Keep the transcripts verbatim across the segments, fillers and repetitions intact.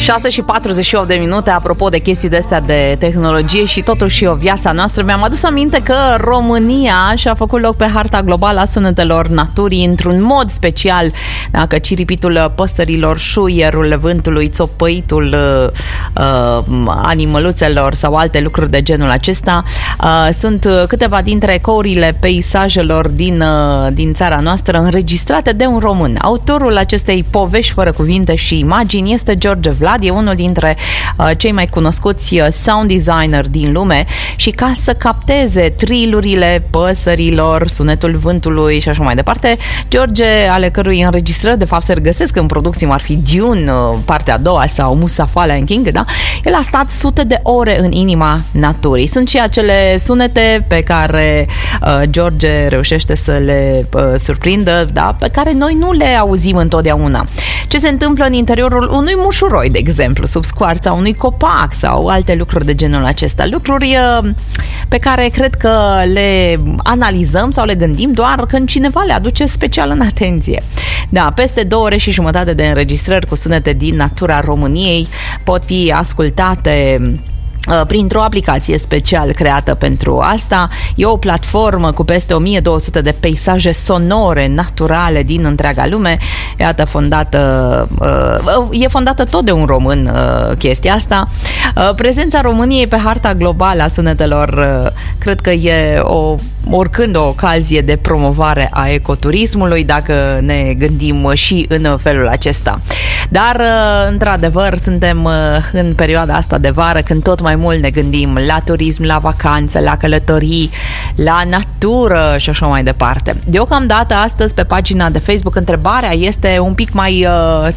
șase și patruzeci și opt de minute, apropo de chestii de-astea de tehnologie și totuși o viața noastră, mi-am adus aminte că România și-a făcut loc pe harta globală a sunetelor naturii într-un mod special. Dacă ciripitul păsărilor, șuierul vântului, țopăitul uh, animăluțelor sau alte lucruri de genul acesta uh, sunt câteva dintre ecourile peisajelor din, uh, din țara noastră înregistrate de un român. Autorul acestei povești fără cuvinte și imagini este George Vlad, e unul dintre uh, cei mai cunoscuți sound designer din lume și ca să capteze trilurile păsărilor, sunetul vântului și așa mai departe, George, ale cărui înregistrări de fapt se regăsesc în producții cum ar fi Dune, partea a doua sau Mustafa Lion King, da? El a stat sute de ore în inima naturii. Sunt și acele sunete pe care uh, George reușește să le uh, surprindă, da? Pe care noi nu le auzim întotdeauna. Ce se întâmplă în interiorul unui mușuroi, de exemplu, sub scoarța unui copac sau alte lucruri de genul acesta. Lucruri uh, pe care cred că le analizăm sau le gândim doar când cineva le aduce special în atenție. Da, peste două ore și jumătate de înregistrări cu sunete din natura României pot fi ascultate printr-o aplicație special creată pentru asta. E o platformă cu peste o mie două sute de peisaje sonore naturale din întreaga lume. Iată, fondată e fondată tot de un român chestia asta. Prezența României pe harta globală a sunetelor cred că e o oricând o ocazie de promovare a ecoturismului, dacă ne gândim și în felul acesta. Dar, într-adevăr, suntem în perioada asta de vară când tot mai mult ne gândim la turism, la vacanță, la călătorii, la natură și așa mai departe. Deocamdată, astăzi, pe pagina de Facebook, întrebarea este un pic mai uh,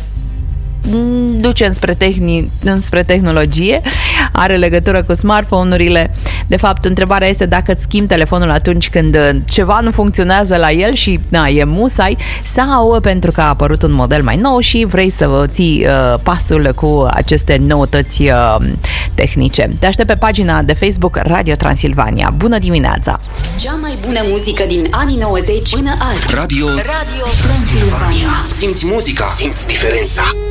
duce înspre, tehni, înspre tehnologie, are legătură cu smartphone-urile. De fapt, întrebarea este dacă îți schimbi telefonul atunci când ceva nu funcționează la el și na, e musai, sau pentru că a apărut un model mai nou și vrei să ții uh, pasul cu aceste noutăți uh, tehnice. Te aștept pe pagina de Facebook Radio Transilvania. Bună dimineața! Cea mai bună muzică din anii nouăzeci până azi. Radio, Radio Transilvania. Simți muzica, simți diferența.